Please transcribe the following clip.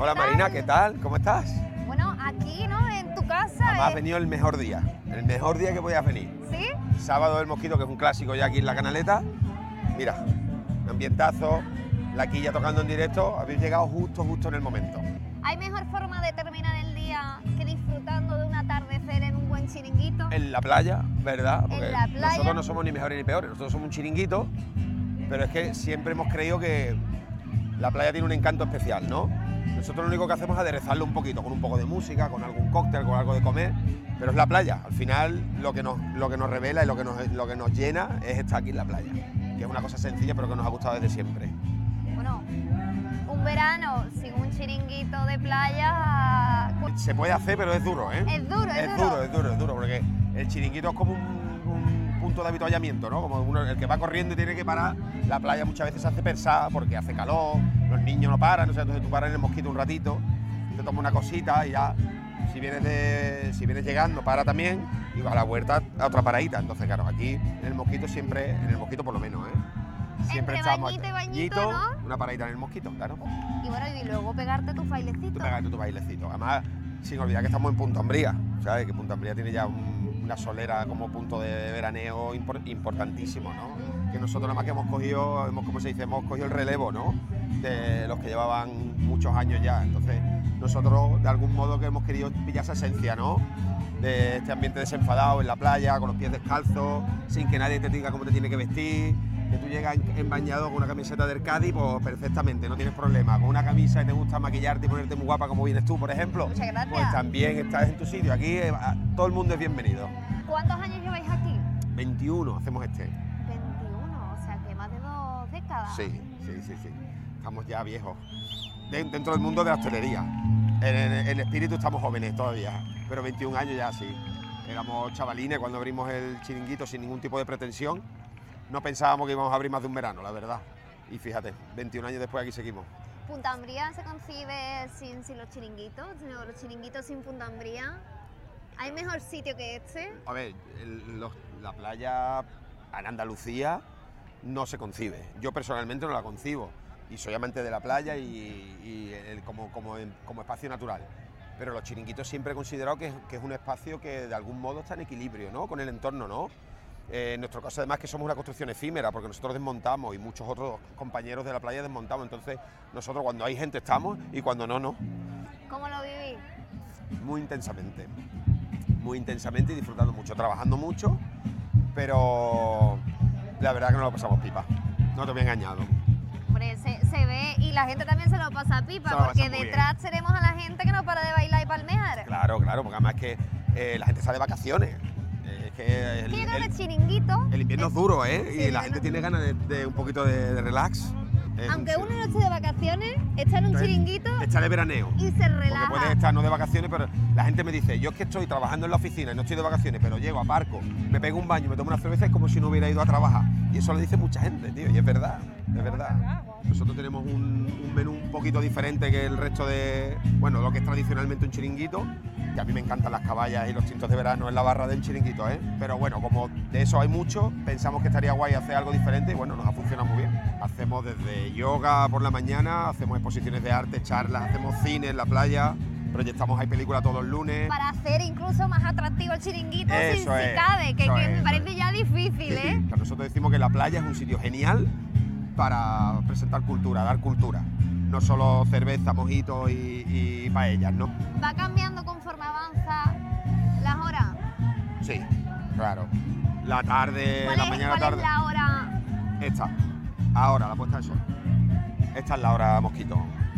Hola Marina, ¿qué tal? ¿Cómo estás? Bueno, aquí, ¿no? En tu casa. Además, has venido el mejor día que podías venir. ¿Sí? Sábado del Mosquito, que es un clásico ya aquí en la Canaleta. Mira, un ambientazo, la quilla tocando en directo, habéis llegado justo en el momento. ¿Hay mejor forma de terminar el día que disfrutando de un atardecer en un buen chiringuito? En la playa, ¿verdad? Porque En la playa. nosotros no somos ni mejores ni peores, nosotros somos un chiringuito, pero es que siempre hemos creído que la playa tiene un encanto especial, ¿no? Nosotros lo único que hacemos es aderezarlo un poquito, con un poco de música, con algún cóctel, con algo de comer, pero es la playa. Al final lo que nos revela y lo que nos llena es estar aquí en la playa, que es una cosa sencilla pero que nos ha gustado desde siempre. Bueno, un verano sin un chiringuito de playa... Se puede hacer, pero es duro, ¿eh? Es duro, porque el chiringuito es como un punto de avituallamiento, ¿no? Como el que va corriendo y tiene que parar. La playa muchas veces se hace pesada porque hace calor, los niños no paran, o sea, entonces tú paras en el Mosquito un ratito, te tomas una cosita y ya, si vienes llegando, para también y vas a la huerta a otra paradita. Entonces, claro, aquí en el Mosquito siempre, en el Mosquito por lo menos, siempre entre estamos bañito, ¿no? Una paradita en el Mosquito, claro. Y bueno, y luego pegarte tu bailecito. Tú pegarte tu bailecito. Además, sin olvidar que estamos en Punta Umbría, ¿sabes? Que Punta Umbría tiene ya una solera como punto de veraneo importantísimo, ¿no? Que nosotros nada más que hemos cogido el relevo, ¿no? De los que llevaban muchos años ya. Entonces, nosotros de algún modo que hemos querido pillar esa esencia, ¿no? De este ambiente desenfadado en la playa, con los pies descalzos, sin que nadie te diga cómo te tiene que vestir. Que tú llegas en bañado con una camiseta del Cádiz, pues perfectamente, no tienes problema. Con una camisa y te gusta maquillarte y ponerte muy guapa como vienes tú, por ejemplo. Muchas gracias. Pues también estás en tu sitio. Aquí todo el mundo es bienvenido. ¿Cuántos años lleváis aquí? 21 hacemos este. 21, o sea que más de 2 décadas. Sí. Estamos ya viejos. Dentro del mundo de la hostelería. En espíritu estamos jóvenes todavía, pero 21 años ya sí. Éramos chavalines cuando abrimos el chiringuito sin ningún tipo de pretensión. No pensábamos que íbamos a abrir más de un verano, la verdad. Y fíjate, 21 años después aquí seguimos. ¿Punta Umbría se concibe sin los chiringuitos? ¿Los chiringuitos sin Punta Umbría? ¿Hay mejor sitio que este? A ver, la playa en Andalucía no se concibe. Yo personalmente no la concibo. Y soy amante de la playa como espacio natural. Pero los chiringuitos siempre he considerado que es un espacio que de algún modo está en equilibrio, ¿no? Con el entorno, ¿no? En nuestro caso además que somos una construcción efímera porque nosotros desmontamos y muchos otros compañeros de la playa desmontamos, entonces nosotros cuando hay gente estamos y cuando no, no. ¿Cómo lo vivís? Muy intensamente y disfrutando mucho, trabajando mucho, pero la verdad que nos lo pasamos pipa, no te voy a engañar. Hombre, se ve y la gente también se lo pasa pipa porque detrás tenemos a la gente que no para de bailar y palmear. Claro, porque además es que la gente está de vacaciones. El chiringuito. El invierno es duro, ¿eh? Sí, y la gente tiene ganas de un poquito de relax. Aunque uno no esté de vacaciones, está en un chiringuito. Está de veraneo. Y se relaja. Porque puedes estar no de vacaciones, pero la gente me dice, yo es que estoy trabajando en la oficina y no estoy de vacaciones, pero llego, aparco, me pego un baño, me tomo una cerveza, es como si no hubiera ido a trabajar. Y eso lo dice mucha gente, tío, y es verdad. Nosotros tenemos un menú un poquito diferente que el resto de, bueno, lo que es tradicionalmente un chiringuito, que a mí me encantan las caballas y los tintos de verano en la barra del chiringuito, ¿eh? Pero bueno, como de eso hay mucho, pensamos que estaría guay hacer algo diferente y bueno, nos ha funcionado muy bien. Hacemos desde yoga por la mañana, hacemos exposiciones de arte, charlas, hacemos cine en la playa, proyectamos ahí películas todos los lunes. Para hacer incluso más atractivo el chiringuito si cabe, que me parece ya difícil, ¿eh? Sí. Nosotros decimos que la playa es un sitio genial para presentar cultura, dar cultura. No solo cerveza, mojitos y paellas, ¿no? ¿Va cambiando conforme avanza las horas? Sí, claro. La tarde, la mañana, la tarde. ¿Cuál es la hora? Esta. Ahora, la puesta de sol. Esta es la hora Mosquito.